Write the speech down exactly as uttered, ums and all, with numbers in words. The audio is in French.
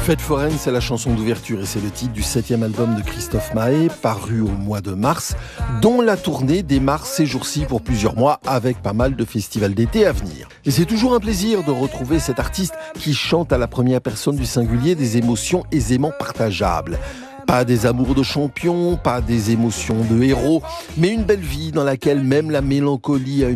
Fête foraine, c'est la chanson d'ouverture et c'est le titre du septième album de Christophe Mahé, paru au mois de mars, dont la tournée démarre ces jours-ci pour plusieurs mois avec pas mal de festivals d'été à venir. Et c'est toujours un plaisir de retrouver cet artiste qui chante à la première personne du singulier des émotions aisément partageables. Pas des amours de champions, pas des émotions de héros, mais une belle vie dans laquelle même la mélancolie a une